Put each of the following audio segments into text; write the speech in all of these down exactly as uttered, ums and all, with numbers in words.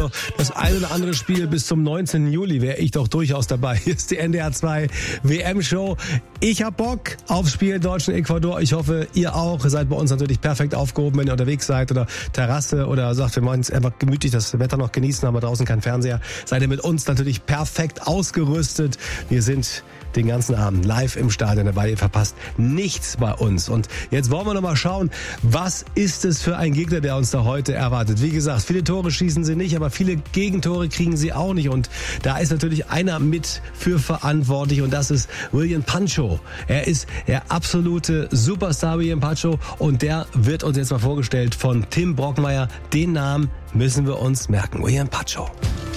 noch das ein oder andere Spiel bis zum neunzehnten Juli wäre ich doch durchaus dabei. Hier ist die N D R zwei W M-Show. Ich hab Bock aufs Spiel Deutschland-Ecuador. Ich hoffe, ihr auch. Ihr seid bei uns natürlich perfekt aufgehoben, wenn ihr unterwegs seid oder Terrasse oder sagt, wir wollen es einfach gemütlich das Wetter noch genießen, haben wir draußen keinen Fernseher. Seid ihr mit uns natürlich perfekt ausgerüstet. Wir sind den ganzen Abend live im Stadion dabei. Ihr verpasst nichts bei uns. Und jetzt wollen wir noch mal schauen, was ist es für ein Gegner, der uns da heute erwartet. Wie gesagt, viele Tore schießen sie nicht, aber viele Gegentore kriegen sie auch nicht. Und da ist natürlich einer mit für verantwortlich und das ist William Pancho. Er ist der absolute Superstar William Pancho und der wird uns jetzt mal vorgestellt von Tim Brockmeier. Den Namen müssen wir uns merken. William Pancho.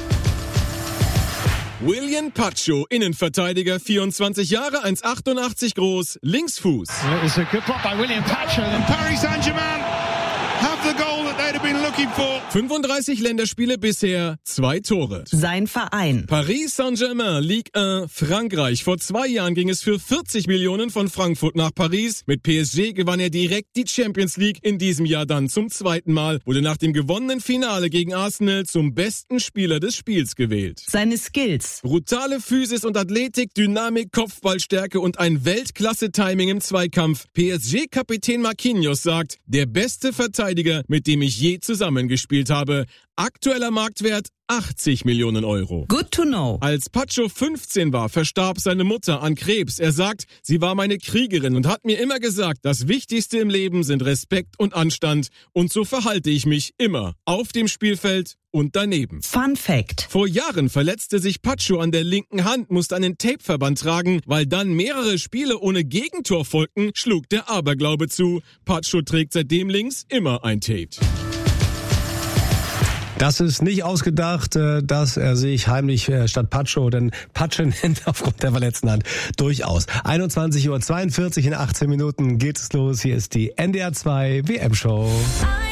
William Pancho, Innenverteidiger, vierundzwanzig Jahre, eins Komma achtundachtzig groß, Linksfuß. It was a good block by William Pancho and Paris Saint-Germain have the goal that they'd have been looking for. fünfunddreißig Länderspiele bisher, zwei Tore. Sein Verein. Paris Saint-Germain, Ligue eins, Frankreich. Vor zwei Jahren ging es für vierzig Millionen von Frankfurt nach Paris. Mit P S G gewann er direkt die Champions League, in diesem Jahr dann zum zweiten Mal. Wurde nach dem gewonnenen Finale gegen Arsenal zum besten Spieler des Spiels gewählt. Seine Skills. Brutale Physis und Athletik, Dynamik, Kopfballstärke und ein Weltklasse-Timing im Zweikampf. P S G-Kapitän Marquinhos sagt, der beste Verteidiger, mit dem ich je zusammengespielt habe. Aktueller Marktwert achtzig Millionen Euro. Good to know. Als Pancho fünfzehn war, verstarb seine Mutter an Krebs. Er sagt, sie war meine Kriegerin und hat mir immer gesagt, das Wichtigste im Leben sind Respekt und Anstand. Und so verhalte ich mich immer. Auf dem Spielfeld und daneben. Fun Fact. Vor Jahren verletzte sich Pancho an der linken Hand, musste einen Tapeverband tragen. Weil dann mehrere Spiele ohne Gegentor folgten, schlug der Aberglaube zu. Pancho trägt seitdem links immer ein Tape. Das ist nicht ausgedacht, dass er sich heimlich statt Pancho den Patsche nennt aufgrund der verletzten Hand. Durchaus. einundzwanzig Uhr zweiundvierzig in achtzehn Minuten geht es los. Hier ist die N D R zwei W M-Show.